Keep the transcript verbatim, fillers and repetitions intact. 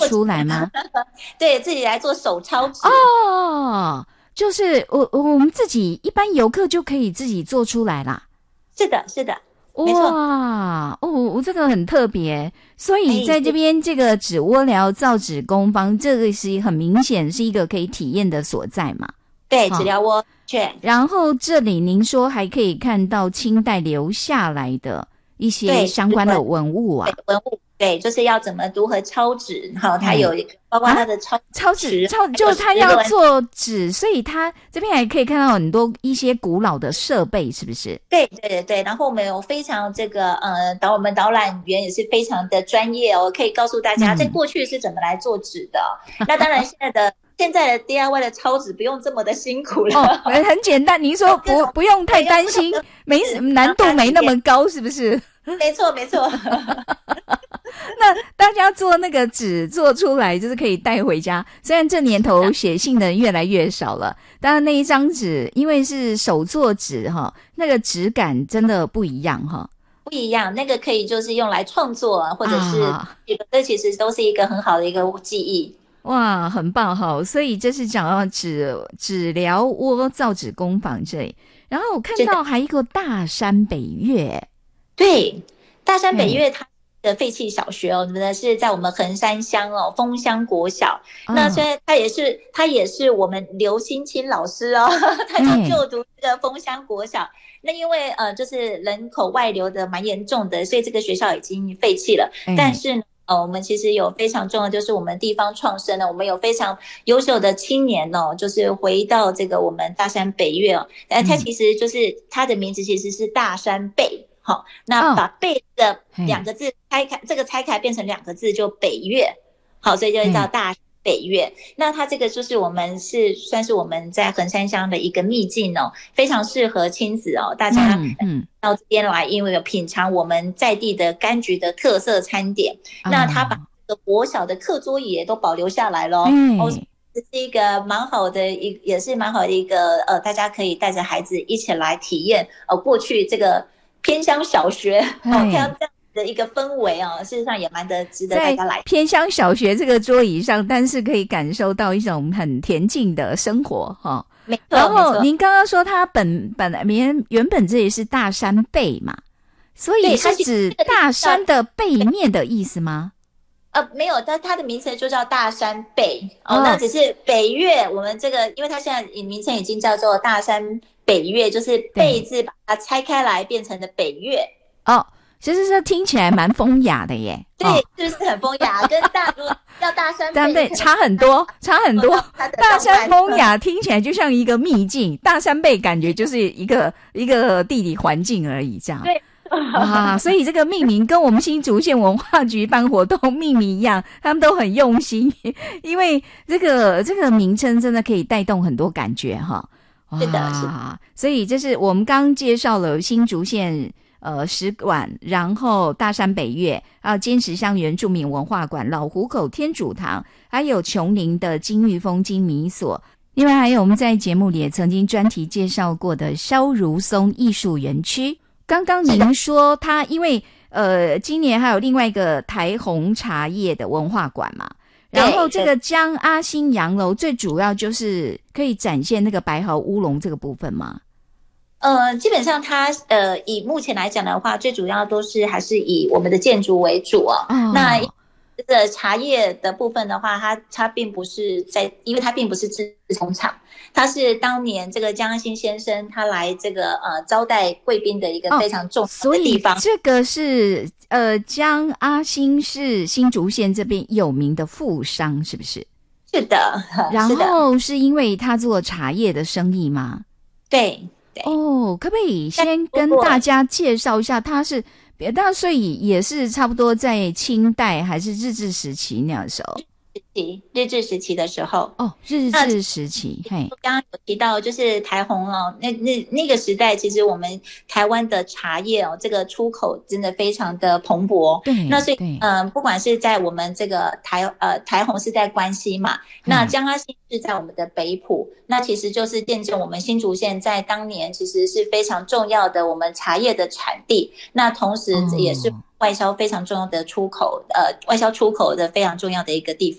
出来吗？ 对，自己来做手抄纸哦，就是我我们自己一般游客就可以自己做出来啦。 是的是的，没错。 哇哦，这个很特别，所以在这边这个纸窝寮造纸工坊，这个是很明显是一个可以体验的所在嘛。 对，纸寮窝，对。 然后这里您说还可以看到清代留下来的一些相关的文物啊， 文物，对，就是要怎么如何抄纸，好，它有包括它的抄、啊、 抄纸，抄就它要做纸，所以它这边还可以看到很多一些古老的设备，是不是？ 对对对对，然后我们有非常这个呃导我们导览员也是非常的专业哦，可以告诉大家在过去是怎么来做纸的。嗯、那当然现在的。现在的 D I Y 的抄纸不用这么的辛苦了， 哦，很简单。您说不不用太担心，没难度没那么高，是不是？ 没错没错。 那大家做那个纸做出来，就是可以带回家。虽然这年头写信的人越来越少了，当然那一张纸因为是手做纸哈，那个质感真的不一样哈。 不一样，那个可以就是用来创作，或者是、啊、这其实都是一个很好的一个记忆。 哇，很棒哈！所以这是讲到纸纸寮窝造纸工坊这里，然后我看到还有一个大山北岳。 对，大山北岳它的废弃小学哦，呢是在我们衡山乡哦，枫乡国小。哦、那虽然它也是它也是我们刘欣清老师哦，他就就读这个枫乡国小。嗯、那因为呃，就是人口外流的蛮严重的，所以这个学校已经废弃了。嗯、但是呢。呃，我们其实有非常重要的，就是我们地方创生呢，我们有非常优秀的青年哦，就是回到这个我们大山北岳哦，呃，它其实就是它的名字其实是大山北，好、哦，那把北的两个字拆开，这个拆开变成两个字就北岳，好，所以就叫大山北岳。那它这个就是我们是算是我们在衡山乡的一个秘境哦，非常适合亲子哦，大家嗯。嗯到这边来，因为有品尝我们在地的柑橘的特色餐点，哦、那他把这个国小的课桌椅也都保留下来了，嗯、哦，这是一个蛮好的一，也是蛮好的一个呃，大家可以带着孩子一起来体验呃过去这个偏乡小学哦，像这样的一个氛围啊、哦，事实上也蛮的值得大家来。 偏乡小学这个桌椅上，但是可以感受到一种很恬静的生活哈。哦然后您刚刚说它本本来原原本这里是大山背嘛，所以是指大山的背面的意思吗？ 呃，没有，但它的名称就叫大山背哦，哦那只是北岳。我们这个，因为它现在名称已经叫做大山北岳，就是背字把它拆开来变成的北岳哦。其实这听起来蛮风雅的耶， 对，哦、是不是很风雅？跟大如果叫大山背， 对，差很多，差很多。大山风雅听起来就像一个秘境，大山背感觉就是一个一个地理环境而已，这样。 对， 哇，所以这个命名跟我们新竹县文化局办活动命名一样，他们都很用心，因为这个这个名称真的可以带动很多感觉哈。 是的，是的。 所以这是我们刚介绍了新竹县。呃，使馆，然后大山北岳，还有坚持乡原住民文化馆、老湖口天主堂，还有琼林的金玉峰金米所。另外还有我们在节目里也曾经专题介绍过的萧如松艺术园区。刚刚您说它因为呃今年还有另外一个台红茶叶的文化馆嘛，然后这个江阿新洋楼最主要就是可以展现那个白毫乌龙这个部分吗？ 呃，基本上它呃，以目前来讲的话，最主要都是还是以我们的建筑为主哦。哦那这个茶叶的部分的话，它它并不是在，因为它并不是制工厂，它是当年这个江阿新先生他来这个呃招待贵宾的一个非常重要的地方。 哦、所以这个是呃江阿新是新竹县这边有名的富商，是不是？ 是的。 然后是因为他做茶叶的生意吗？ 对。 哦，可不可以先跟大家介绍一下，它是，那所以也是差不多在清代还是日治时期那时候？ 日治时期的时候哦，日治时期，嘿， 刚刚有提到就是台红哦，那那那个时代，其实我们台湾的茶叶哦，这个出口真的非常的蓬勃。 对， 那所以嗯、呃，不管是在我们这个台呃台红是在关西嘛，那江阿新是在我们的北埔，嗯、那其实就是见证我们新竹县在当年其实是非常重要的我们茶叶的产地，那同时也是外销非常重要的出口，呃，外销出口的非常重要的一个地方。